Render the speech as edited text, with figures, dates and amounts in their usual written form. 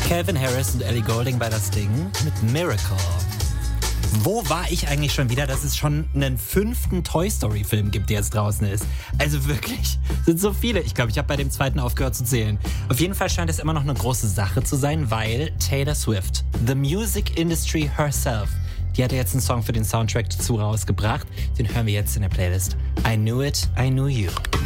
Calvin Harris und Ellie Goulding bei das Ding mit Miracle. Wo war ich eigentlich schon wieder, dass es schon einen 5. Toy Story Film gibt, der jetzt draußen ist? Also wirklich, sind so viele. Ich glaube, ich habe bei dem 2. aufgehört zu zählen. Auf jeden Fall scheint es immer noch eine große Sache zu sein, weil Taylor Swift, the music industry herself, die hat jetzt einen Song für den Soundtrack dazu rausgebracht. Den hören wir jetzt in der Playlist I Knew It, I Knew You.